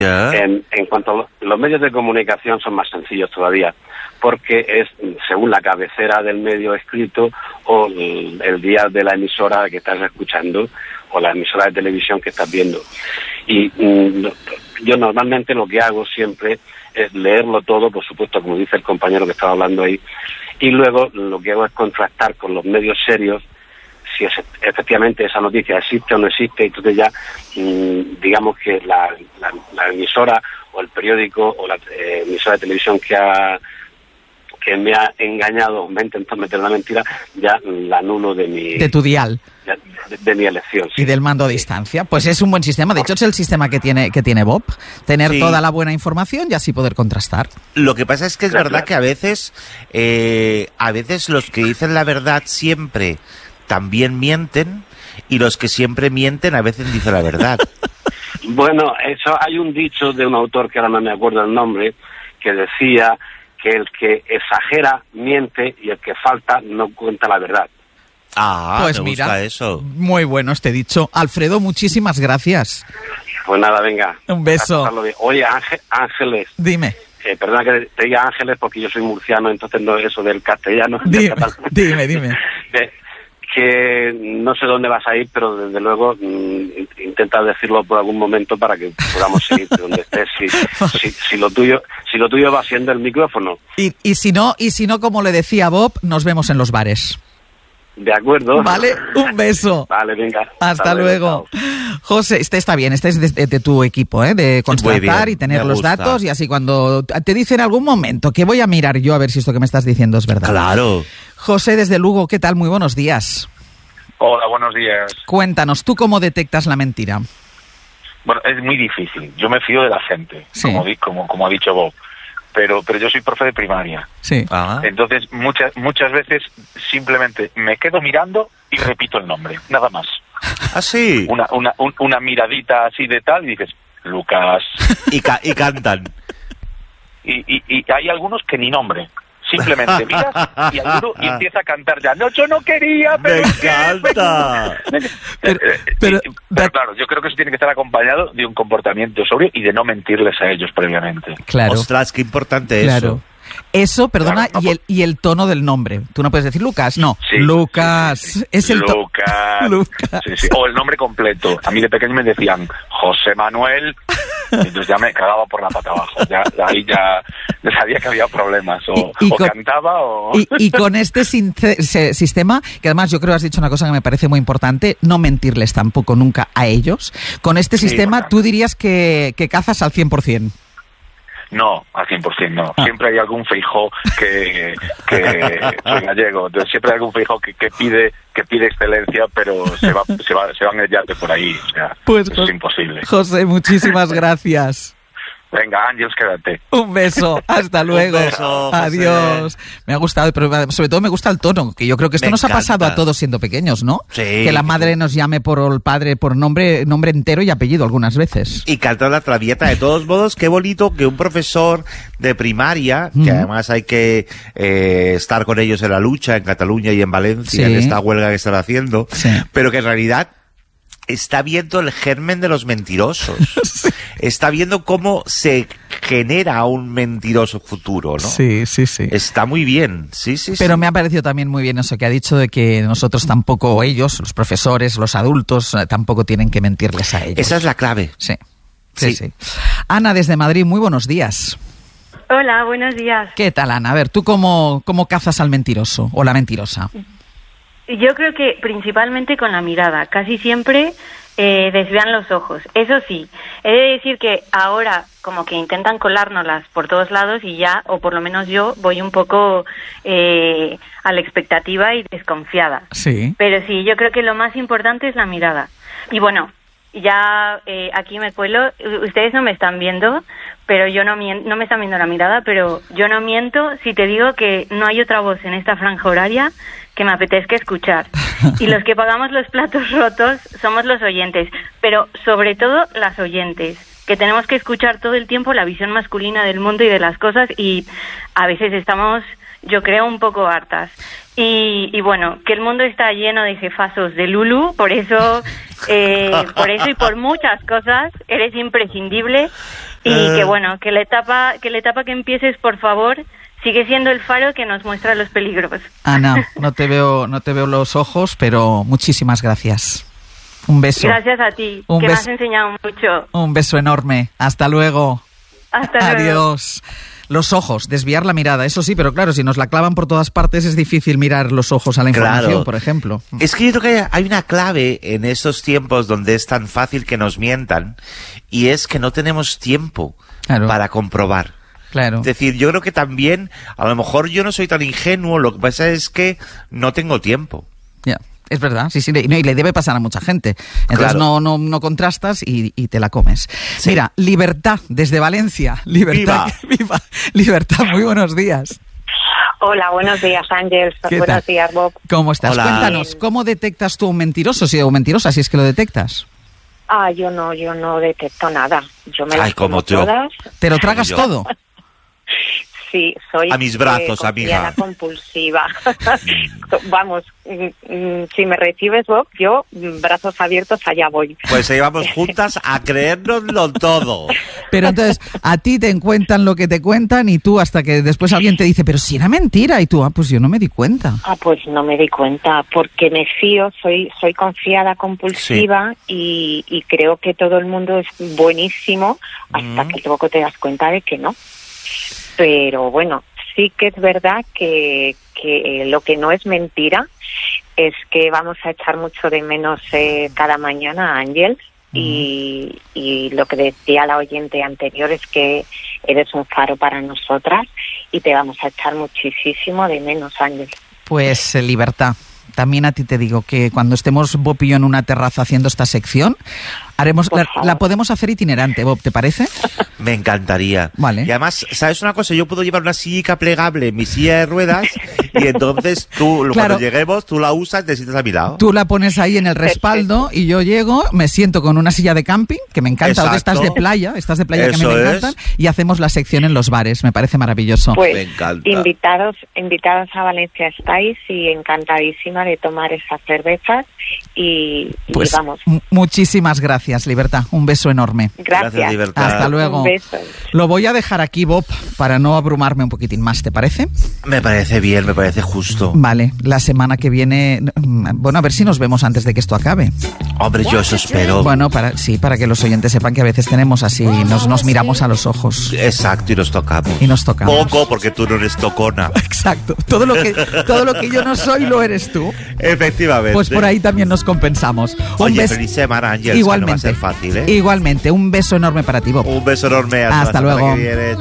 En cuanto a los medios de comunicación son más sencillos todavía, porque es según la cabecera del medio escrito o el día de la emisora que estás escuchando o la emisora de televisión que estás viendo. Y yo normalmente lo que hago siempre es leerlo todo, por supuesto, como dice el compañero que estaba hablando ahí, y luego lo que hago es contrastar con los medios serios si efectivamente esa noticia existe o no existe. Entonces ya digamos que la emisora o el periódico o la emisora de televisión que me ha engañado, me ha intentado meter una mentira, ya la anulo de tu dial. De mi elección. Sí. Y del mando a distancia. Pues es un buen sistema. De hecho, es el sistema que tiene Bob. Tener toda la buena información y así poder contrastar. Lo que pasa es que es verdad que a veces los que dicen la verdad siempre también mienten, y los que siempre mienten a veces dicen la verdad. Bueno, eso hay un dicho de un autor que ahora no me acuerdo el nombre, que decía que el que exagera miente y el que falta no cuenta la verdad. Pues me mira, gusta eso. Muy bueno este dicho. Alfredo, muchísimas gracias. Pues nada, venga. Un beso. Oye, Ángeles. Dime. Perdona que te diga Ángeles porque yo soy murciano, entonces no es eso del castellano. Dime. Que no sé dónde vas a ir, pero desde luego intenta decirlo por algún momento para que podamos seguir donde estés. Si lo tuyo va siendo el micrófono. Y si no, como le decía Bob, nos vemos en los bares. De acuerdo. Vale, un beso. Vale, venga. Hasta luego. José, está bien, este es de tu equipo, de contratar y tener los datos, y así cuando te dicen en algún momento que voy a mirar yo a ver si esto que me estás diciendo es verdad. Claro. José, desde Lugo, ¿qué tal? Muy buenos días. Hola, buenos días. Cuéntanos, ¿tú cómo detectas la mentira? Bueno, es muy difícil. Yo me fío de la gente, sí, como ha dicho Bob. Pero yo soy profe de primaria. Sí. Entonces, muchas veces simplemente me quedo mirando y repito el nombre, nada más. ¿Ah, sí? Una miradita así de tal y dices, Lucas. Y cantan. Y hay algunos que ni nombre. Simplemente miras y alguno y empieza a cantar ya. No, yo no quería, pero... ¡Me encanta! Pero claro, yo creo que eso tiene que estar acompañado de un comportamiento sobrio y de no mentirles a ellos previamente. Claro. Ostras, qué importante eso. Eso, perdona, claro, no, y el tono del nombre. Tú no puedes decir Lucas, no. Sí, Lucas. Sí. Es el Lucas. Sí. O el nombre completo. A mí de pequeño me decían José Manuel, y entonces ya me cagaba por la pata abajo. Ahí ya sabía que había problemas. O cantaba o... Y con este sistema, que además yo creo que has dicho una cosa que me parece muy importante, no mentirles tampoco nunca a ellos. Con este sistema tú dirías que cazas al 100%. No, al 100% no. Siempre hay algún Feijóo que soy gallego, entonces siempre hay algún Feijóo que pide excelencia, pero se van el yate por ahí, o sea, pues, eso es imposible. José, muchísimas gracias. Venga, Ángeles, quédate. Un beso, hasta luego. Un beso, adiós. Me ha gustado, pero sobre todo me gusta el tono, que yo creo que esto nos ha pasado a todos siendo pequeños, ¿no? Sí. Que la madre nos llame por el padre por nombre entero y apellido algunas veces. Y canta la traviata. De todos modos, qué bonito que un profesor de primaria, que además hay que estar con ellos en la lucha, en Cataluña y en Valencia, en esta huelga que están haciendo, pero que en realidad está viendo el germen de los mentirosos. Está viendo cómo se genera un mentiroso futuro, ¿no? Sí. Está muy bien, sí. Pero me ha parecido también muy bien eso que ha dicho de que nosotros tampoco, ellos, los profesores, los adultos, tampoco tienen que mentirles a ellos. Esa es la clave. Sí. Ana, desde Madrid, muy buenos días. Hola, buenos días. ¿Qué tal, Ana? A ver, ¿tú cómo cazas al mentiroso o la mentirosa? Yo creo que principalmente con la mirada. Casi siempre desvían los ojos. Eso sí, he de decir que ahora como que intentan colárnoslas por todos lados y ya, o por lo menos yo, voy un poco a la expectativa y desconfiada. Sí. Pero sí, yo creo que lo más importante es la mirada. Y bueno, ya aquí me cuelo. Ustedes no me están viendo, pero yo no me están viendo la mirada, pero yo no miento si te digo que no hay otra voz en esta franja horaria que me apetezca escuchar. Y los que pagamos los platos rotos somos los oyentes, pero sobre todo las oyentes, que tenemos que escuchar todo el tiempo la visión masculina del mundo y de las cosas, y a veces estamos yo creo, un poco hartas. Y bueno, que el mundo está lleno de jefazos de Lulu, por eso y por muchas cosas eres imprescindible. Y que bueno, que la etapa que empieces, por favor, sigue siendo el faro que nos muestra los peligros. Ana, no te veo los ojos, pero muchísimas gracias. Un beso. Gracias a ti, que me has enseñado mucho. Un beso enorme. Hasta luego. Hasta luego. Adiós. Los ojos, desviar la mirada, eso sí, pero claro, si nos la clavan por todas partes es difícil mirar los ojos a la información, por ejemplo. Es que yo creo que hay una clave en estos tiempos donde es tan fácil que nos mientan, y es que no tenemos tiempo para comprobar. Claro. Es decir, yo creo que también, a lo mejor yo no soy tan ingenuo, lo que pasa es que no tengo tiempo. Ya. Es verdad, sí, y le debe pasar a mucha gente. Entonces no contrastas y te la comes. Sí. Mira, Libertad, desde Valencia. Libertad, viva. Libertad, muy buenos días. Hola, buenos días, Ángel. Buenos días, Bob. ¿Cómo estás? Hola. Cuéntanos, ¿cómo detectas tú un mentiroso o mentirosa, si es que lo detectas? Yo no detecto nada. Yo me las como yo. todas. ¿Te lo tragas todo? Sí, soy a mis brazos, amiga. Compulsiva. Vamos, si me recibes, Bob, yo brazos abiertos allá voy. Pues ahí vamos juntas a creérnoslo todo. Pero entonces, a ti te cuentan lo que te cuentan y tú hasta que después alguien te dice, pero si era mentira, y tú, pues yo no me di cuenta. Pues no me di cuenta, porque me fío, soy confiada, compulsiva, sí. y creo que todo el mundo es buenísimo hasta que luego te das cuenta de que no. Pero bueno, sí que es verdad que lo que no es mentira es que vamos a echar mucho de menos cada mañana a Ángel, y lo que decía la oyente anterior es que eres un faro para nosotras y te vamos a echar muchísimo de menos, Ángel. Pues Libertad. También a ti te digo que cuando estemos Bob y yo en una terraza haciendo esta sección, la podemos hacer itinerante, Bob, ¿te parece? Me encantaría. Vale. Y además, ¿sabes una cosa? Yo puedo llevar una silla plegable, mi silla de ruedas, y entonces tú, cuando lleguemos, tú la usas y te sientas a mi lado. Tú la pones ahí en el respaldo y yo llego, me siento con una silla de camping, que me encanta, o de estas de playa que a mí me encantan, y hacemos la sección en los bares. Me parece maravilloso. Pues, me encanta. Invitados a Valencia estáis, y encantadísima de tomar esas cervezas y vamos. Muchísimas gracias, Libertad. Un beso enorme. Gracias, Libertad. Hasta luego. Un beso. Lo voy a dejar aquí, Bob, para no abrumarme un poquitín más, ¿te parece? Me parece bien, me parece justo. Vale, la semana que viene, bueno, a ver si nos vemos antes de que esto acabe. Hombre, yo eso espero. Bueno, para que los oyentes sepan que a veces tenemos así, nos miramos a los ojos. Exacto, y nos tocamos. Poco, porque tú no eres tocona. Exacto. Todo lo que yo no soy, lo eres tú. Efectivamente. Pues por ahí también nos compensamos. Oye, feliz semana, Ángel. Igualmente. No va a ser fácil, ¿eh? Igualmente. Un beso enorme para ti, Bob. Un beso enorme. Hasta luego. La semana que viene.